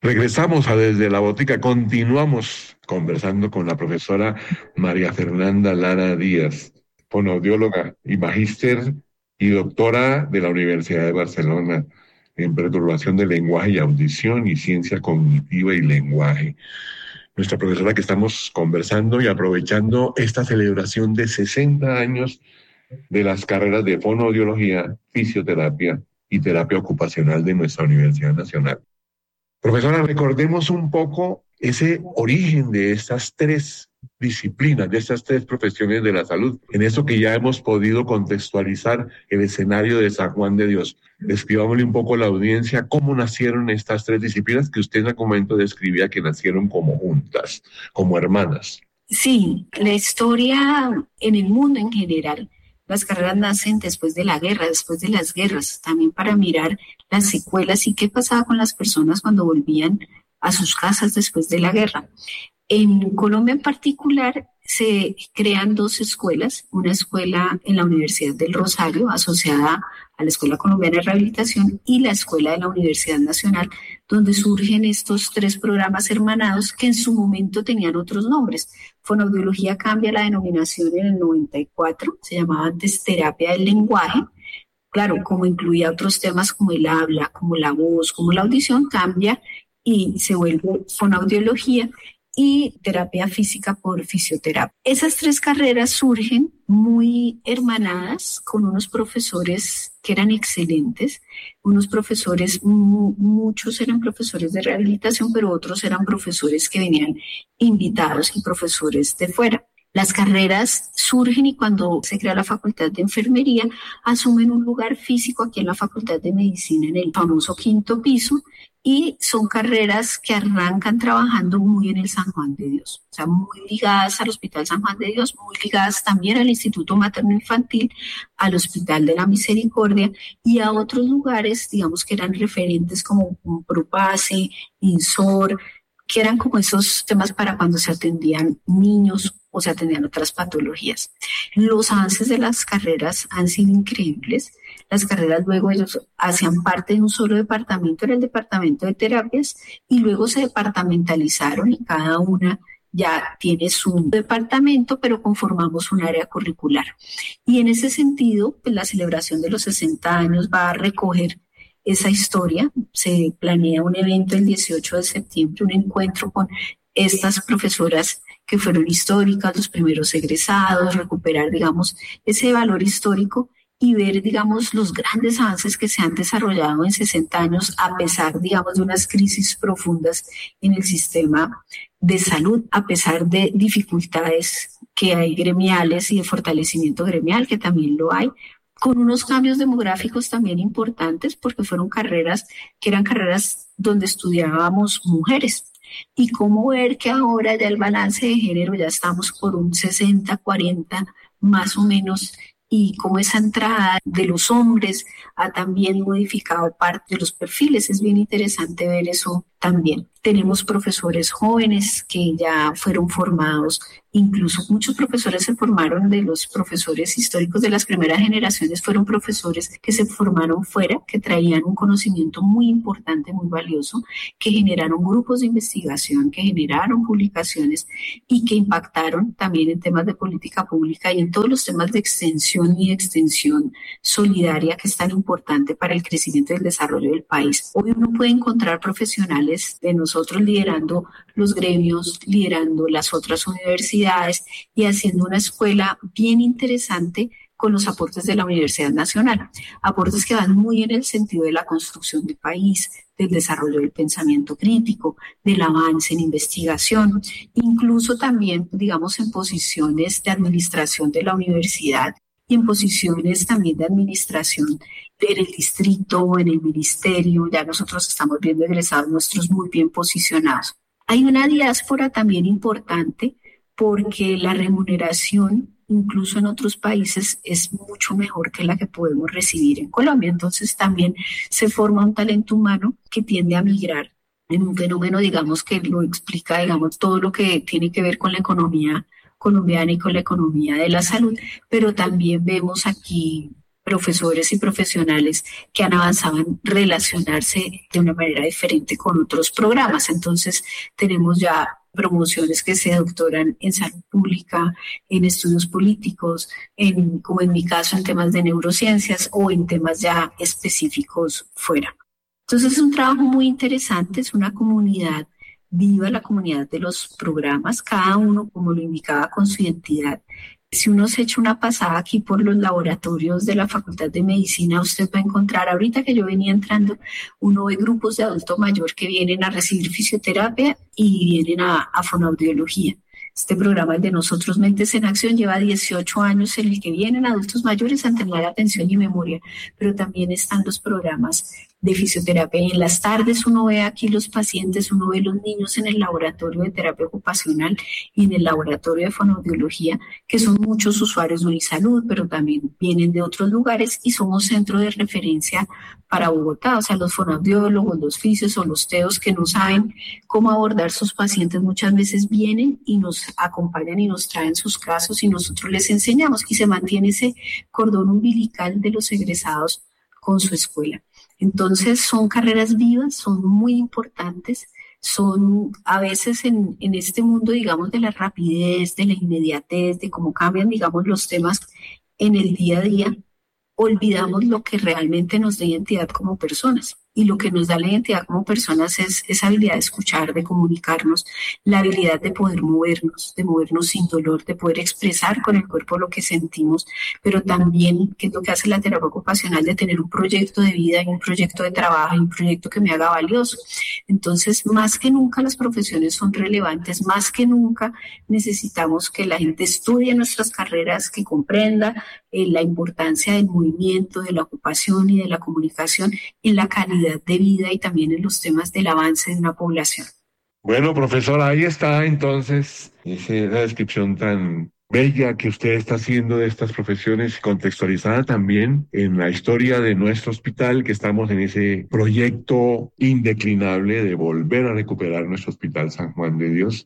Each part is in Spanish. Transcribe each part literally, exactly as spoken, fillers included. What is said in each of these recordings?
Regresamos a Desde la Botica, continuamos conversando con la profesora María Fernanda Lara Díaz, fonoaudióloga y magíster y doctora de la Universidad de Barcelona en perturbación de lenguaje y audición y ciencia cognitiva y lenguaje. Nuestra profesora que estamos conversando y aprovechando esta celebración de sesenta años de las carreras de fonoaudiología, fisioterapia y terapia ocupacional de nuestra Universidad Nacional. Profesora, recordemos un poco ese origen de estas tres disciplinas, de estas tres profesiones de la salud, en eso que ya hemos podido contextualizar el escenario de San Juan de Dios. Describámosle un poco a la audiencia cómo nacieron estas tres disciplinas que usted en algún momento describía que nacieron como juntas, como hermanas. Sí, la historia en el mundo en general. Las carreras nacen después de la guerra, después de las guerras, también para mirar las secuelas y qué pasaba con las personas cuando volvían a sus casas después de la guerra. En Colombia en particular se crean dos escuelas, una escuela en la Universidad del Rosario asociada a la Escuela Colombiana de Rehabilitación y la Escuela de la Universidad Nacional, donde surgen estos tres programas hermanados que en su momento tenían otros nombres. Fonoaudiología cambia la denominación en el noventa y cuatro, se llamaba antes terapia del lenguaje. Claro, como incluía otros temas como el habla, como la voz, como la audición, cambia y se vuelve fonoaudiología y terapia física por fisioterapia. Esas tres carreras surgen muy hermanadas con unos profesores que eran excelentes, unos profesores, muchos eran profesores de rehabilitación, pero otros eran profesores que venían invitados y profesores de fuera. Las carreras surgen y cuando se crea la Facultad de Enfermería asumen un lugar físico aquí en la Facultad de Medicina en el famoso quinto piso y son carreras que arrancan trabajando muy en el San Juan de Dios, o sea, muy ligadas al Hospital San Juan de Dios, muy ligadas también al Instituto Materno Infantil, al Hospital de la Misericordia y a otros lugares, digamos, que eran referentes como Propase, INSOR, que eran como esos temas para cuando se atendían niños o se atendían otras patologías. Los avances de las carreras han sido increíbles. Las carreras luego ellos hacían parte de un solo departamento, era el departamento de terapias, y luego se departamentalizaron y cada una ya tiene su departamento, pero conformamos un área curricular. Y en ese sentido, pues la celebración de los sesenta años va a recoger esa historia. Se planea un evento el dieciocho de septiembre, un encuentro con estas profesoras que fueron históricas, los primeros egresados, recuperar, digamos, ese valor histórico y ver, digamos, los grandes avances que se han desarrollado en sesenta años a pesar, digamos, de unas crisis profundas en el sistema de salud, a pesar de dificultades que hay gremiales y de fortalecimiento gremial, que también lo hay, con unos cambios demográficos también importantes, porque fueron carreras que eran carreras donde estudiábamos mujeres. Y cómo ver que ahora ya el balance de género ya estamos por un sesenta cuarenta más o menos, y cómo esa entrada de los hombres ha también modificado parte de los perfiles. Es bien interesante ver eso también. Tenemos profesores jóvenes que ya fueron formados, incluso muchos profesores se formaron de los profesores históricos de las primeras generaciones, fueron profesores que se formaron fuera, que traían un conocimiento muy importante, muy valioso, que generaron grupos de investigación, que generaron publicaciones y que impactaron también en temas de política pública y en todos los temas de extensión y extensión solidaria que es tan importante para el crecimiento y el desarrollo del país. Hoy uno puede encontrar profesionales de nosotros liderando los gremios, liderando las otras universidades y haciendo una escuela bien interesante con los aportes de la Universidad Nacional, aportes que van muy en el sentido de la construcción del país, del desarrollo del pensamiento crítico, del avance en investigación, incluso también, digamos, en posiciones de administración de la universidad y en posiciones también de administración en el distrito, en el ministerio. Ya nosotros estamos viendo egresados nuestros muy bien posicionados. Hay una diáspora también importante porque la remuneración, incluso en otros países, es mucho mejor que la que podemos recibir en Colombia. Entonces también se forma un talento humano que tiende a migrar en un fenómeno, digamos, que lo explica, digamos, todo lo que tiene que ver con la economía colombiana y con la economía de la salud, pero también vemos aquí profesores y profesionales que han avanzado en relacionarse de una manera diferente con otros programas. Entonces, tenemos ya promociones que se doctoran en salud pública, en estudios políticos, en, como en mi caso, en temas de neurociencias o en temas ya específicos fuera. Entonces, es un trabajo muy interesante, es una comunidad viva, la comunidad de los programas, cada uno, como lo indicaba, con su identidad. Si uno se echa una pasada aquí por los laboratorios de la Facultad de Medicina, usted va a encontrar, ahorita que yo venía entrando, uno ve grupos de adulto mayor que vienen a recibir fisioterapia y vienen a, a fonoaudiología. Este programa, el de Nosotros Mentes en Acción, lleva dieciocho años en el que vienen adultos mayores a entrenar atención y memoria, pero también están los programas de fisioterapia. Y en las tardes uno ve aquí los pacientes, uno ve los niños en el laboratorio de terapia ocupacional y en el laboratorio de fonoaudiología, que son muchos usuarios de Unisalud, pero también vienen de otros lugares y somos centro de referencia para Bogotá. O sea, los fonoaudiólogos, los fisios o los teos que no saben cómo abordar sus pacientes muchas veces vienen y nos acompañan y nos traen sus casos y nosotros les enseñamos y se mantiene ese cordón umbilical de los egresados con su escuela. Entonces son carreras vivas, son muy importantes, son a veces en, en este mundo, digamos, de la rapidez, de la inmediatez, de cómo cambian, digamos, los temas en el día a día, olvidamos lo que realmente nos da identidad como personas. Y lo que nos da la identidad como personas es esa habilidad de escuchar, de comunicarnos, la habilidad de poder movernos, de movernos sin dolor, de poder expresar con el cuerpo lo que sentimos, pero también, que es lo que hace la terapia ocupacional, de tener un proyecto de vida y un proyecto de trabajo y un proyecto que me haga valioso. Entonces, más que nunca las profesiones son relevantes, más que nunca necesitamos que la gente estudie nuestras carreras, que comprenda eh, la importancia del movimiento, de la ocupación y de la comunicación en la calidad de vida y también en los temas del avance de una población. Bueno, profesora, ahí está entonces esa descripción tan bella que usted está haciendo de estas profesiones, contextualizada también en la historia de nuestro hospital, que estamos en ese proyecto indeclinable de volver a recuperar nuestro Hospital San Juan de Dios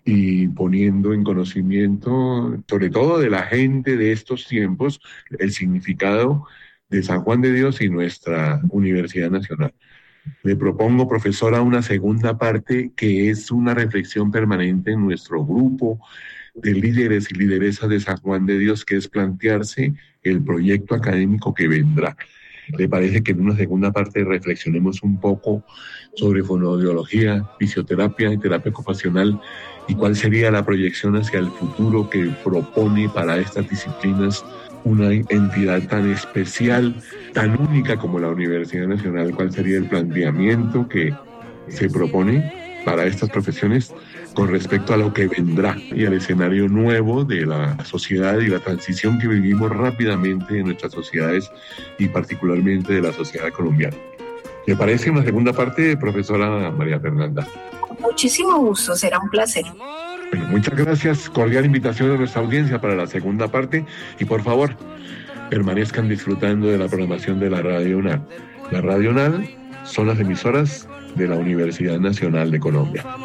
y poniendo en conocimiento, sobre todo de la gente de estos tiempos, el significado de San Juan de Dios y nuestra Universidad Nacional. Le propongo, profesora, una segunda parte que es una reflexión permanente en nuestro grupo de líderes y lideresas de San Juan de Dios, que es plantearse el proyecto académico que vendrá. ¿Le parece que en una segunda parte reflexionemos un poco sobre fonoaudiología, fisioterapia y terapia ocupacional y cuál sería la proyección hacia el futuro que propone para estas disciplinas una entidad tan especial, tan única como la Universidad Nacional? ¿Cuál sería el planteamiento que se propone para estas profesiones con respecto a lo que vendrá y al escenario nuevo de la sociedad y la transición que vivimos rápidamente en nuestras sociedades y particularmente de la sociedad colombiana? ¿Le parece una segunda parte, profesora María Fernanda? Con muchísimo gusto, será un placer. Bueno, muchas gracias. Cordial invitación a nuestra audiencia para la segunda parte y por favor, permanezcan disfrutando de la programación de la Radio UNAL. La Radio UNAL son las emisoras de la Universidad Nacional de Colombia.